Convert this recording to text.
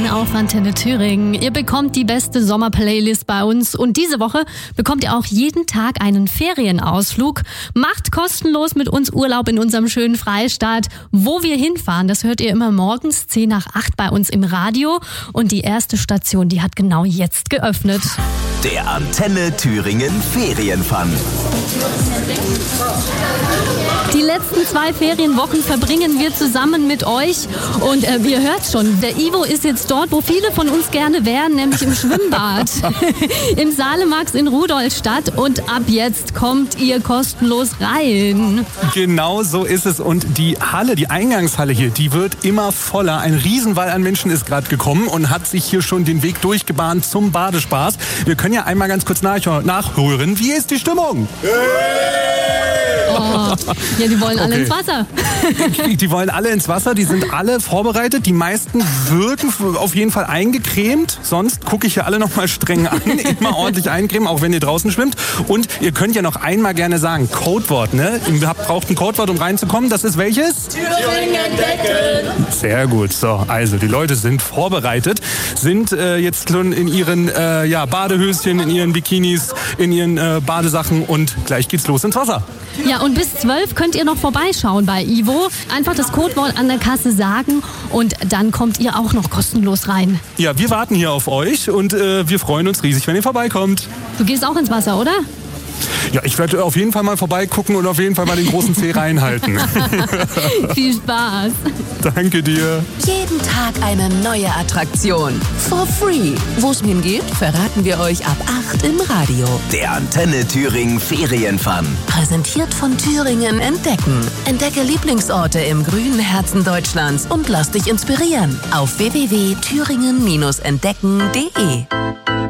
Auf Antenne Thüringen. Ihr bekommt die beste Sommerplaylist bei uns und diese Woche bekommt ihr auch jeden Tag einen Ferienausflug. Macht kostenlos mit uns Urlaub in unserem schönen Freistaat. Wo wir hinfahren, das hört ihr immer morgens 7:50 bei uns im Radio. Und die erste Station, die hat genau jetzt geöffnet. Der Antenne Thüringen Ferienfun. Die letzten 2 Ferienwochen verbringen wir zusammen mit euch und ihr hört schon, der Ivo ist jetzt dort, wo viele von uns gerne wären, nämlich im Schwimmbad. Im Salemax in Rudolstadt und ab jetzt kommt ihr kostenlos rein. Genau so ist es und die Halle, die Eingangshalle hier, die wird immer voller. Ein Riesenwall an Menschen ist gerade gekommen und hat sich hier schon den Weg durchgebahnt zum Badespaß. Wir können ja einmal ganz kurz nachhören. Wie ist die Stimmung? Oh, ja, die wollen alle ins Wasser. Die wollen alle ins Wasser, die sind alle vorbereitet. Die meisten wirken auf jeden Fall eingecremt. Sonst gucke ich ja alle noch mal streng an. Immer ordentlich eincremen, auch wenn ihr draußen schwimmt. Und ihr könnt ja noch einmal gerne sagen, Codewort, ne? Ihr braucht ein Codewort, um reinzukommen. Das ist welches? Thüringen entdecken! Sehr gut. So, also die Leute sind vorbereitet, sind jetzt schon in ihren Badehöschen, in ihren Bikinis, in ihren Badesachen und gleich geht's los ins Wasser. Ja, und bis 12 könnt ihr noch vorbeischauen bei Ivo. Einfach das Codewort an der Kasse sagen und dann kommt ihr auch noch kostenlos rein. Ja, wir warten hier auf euch und wir freuen uns riesig, wenn ihr vorbeikommt. Du gehst auch ins Wasser, oder? Ja, ich werde auf jeden Fall mal vorbeigucken und auf jeden Fall mal den großen Zeh reinhalten. Viel Spaß. Danke dir. Jeden Tag eine neue Attraktion. For free. Wo es hingeht, verraten wir euch ab 8 im Radio. Der Antenne Thüringen Ferienfun. Präsentiert von Thüringen Entdecken. Entdecke Lieblingsorte im grünen Herzen Deutschlands und lass dich inspirieren. Auf www.thüringen-entdecken.de